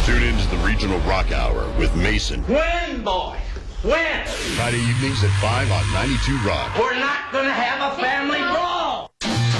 Tune in to the Regional Rock Hour with Mason. When, boy? When? Friday evenings at 5 on 92 Rock. We're not going to have a family brawl